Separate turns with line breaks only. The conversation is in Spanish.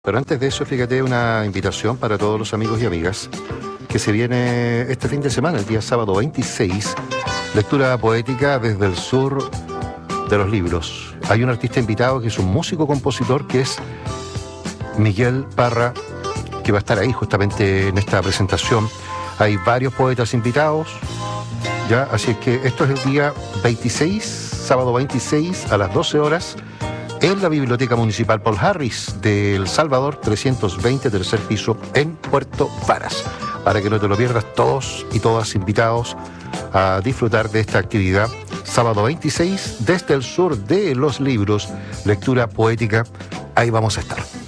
Pero antes de eso, fíjate, una invitación para todos los amigos y amigas que se viene este fin de semana, el día sábado 26, lectura poética desde el sur de los libros. Hay un artista invitado que es un músico-compositor que es Miguel Parra, que va a estar ahí justamente en esta presentación. Hay varios poetas invitados, ¿ya? Así es que esto es el día 26, sábado 26 a las 12 horas, en la Biblioteca Municipal Paul Harris de El Salvador, 320, tercer piso, en Puerto Varas. Para que no te lo pierdas, todos y todas invitados a disfrutar de esta actividad. Sábado 26, desde el sur de los libros, lectura poética, ahí vamos a estar.